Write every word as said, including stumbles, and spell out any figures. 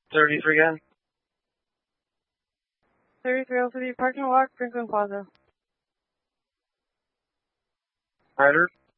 thirty-three again. thirty-three oh three, parking lot, Franklin Plaza. Ryder.